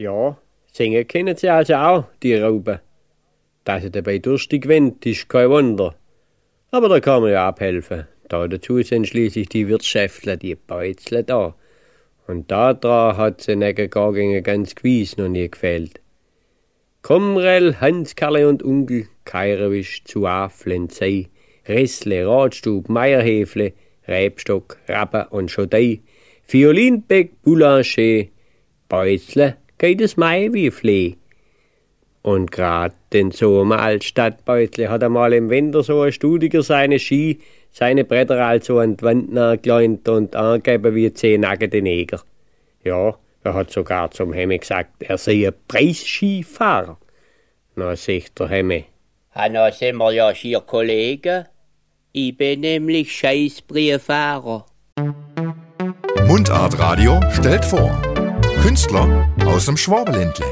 Ja, singen können sie also auch, die Rauben. Dass sie dabei durstig wird, ist kein Wunder. Aber da kann man ja abhelfen. Dazu sind schließlich die Wirtschäftler, die Beuzler da. Und daran hat sie nege gar ganz gewiss noch nie gefehlt. Komrel, Hanskerle und Onkel, Keirewisch, Zuaflen, Sei, Rissle, Radstub, Meierhäfle, Rebstock, Rabbe und Schotei, Violinbeck, Boulanger, Beuzler, geht es Mai wie Flee. Und grad den Sommer als Stadtbeuzle hat einmal im Winter so ein Studiger seine Ski, seine Bretter also an die Wand nachgeleunt und angegeben wie 10 nackte Neger. Ja, er hat sogar zum Hemme gesagt, er sei ein Preisskifahrer. Na, sagt der Hemme. Na, sind wir ja schier Kollegen. Ich bin nämlich Scheißbrieffahrer. Mundart Radio stellt vor. Künstler aus dem Schwabenländle.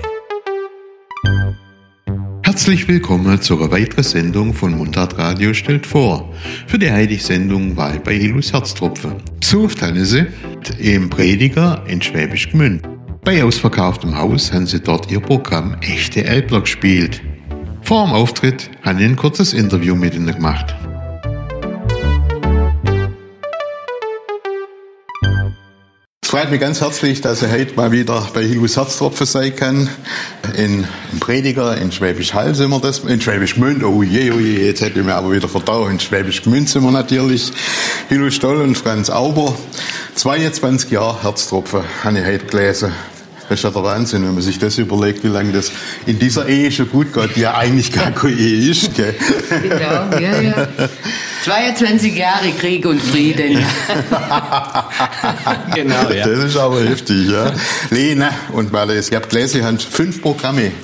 Herzlich willkommen zu einer weiteren Sendung von Mundart Radio stellt vor. Für die heutige Sendung war ich bei Hilus Herztropfen. Besucht haben sie im Prediger in Schwäbisch Gmünd. Bei ausverkauftem Haus haben sie dort ihr Programm Echte Elbler gespielt. Vor dem Auftritt haben sie ein kurzes Interview mit ihnen gemacht. Es freut mich ganz herzlich, dass ich heute mal wieder bei Hilus Herztropfen sein kann. Im Prediger, in Schwäbisch Hall sind wir das, in Schwäbisch Gmünd, oh je, jetzt hätte ich mir aber wieder verdaut. In Schwäbisch Gmünd sind wir natürlich. Hilus Stoll und Franz Auber. 22 Jahre Herztropfen, habe ich heute gelesen. Das ist ja der Wahnsinn, wenn man sich das überlegt, wie lange das in dieser Ehe schon gut geht, die ja eigentlich gar keine Ehe ist, gell? Genau, ja. 22 Jahre Krieg und Frieden. Genau, ja. Das ist aber heftig, ja. Lena und Wallace, ich habe gelesen, ihr habt 5 Programme